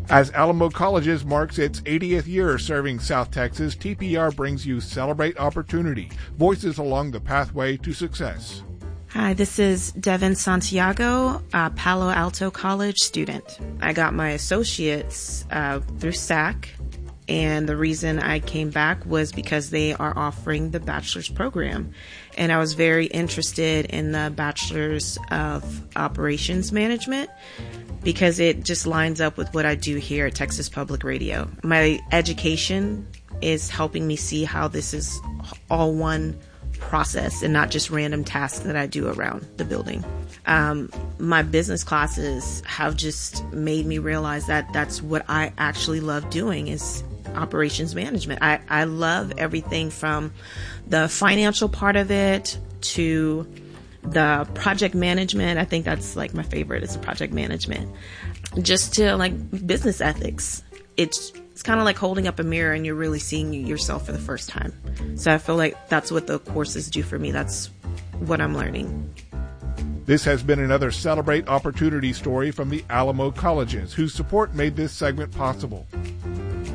As Alamo Colleges marks its 80th year serving South Texas, TPR brings you Celebrate Opportunity, voices along the pathway to success. Hi, this is Devin Santiago, a Palo Alto College student. I got my associates through SAC, and the reason I came back was because they are offering the bachelor's program. And I was very interested in the Bachelor's of Operations Management because it just lines up with what I do here at Texas Public Radio. My education is helping me see how this is all one process and not just random tasks that I do around the building. My business classes have just made me realize that that's what I actually love doing is operations management. I love everything from the financial part of it to the project management. I think that's like my favorite is project management. Just to like business ethics. It's kind of like holding up a mirror and you're really seeing yourself for the first time. So I feel like that's what the courses do for me. That's what I'm learning. This has been another Celebrate Opportunity story from the Alamo Colleges, whose support made this segment possible.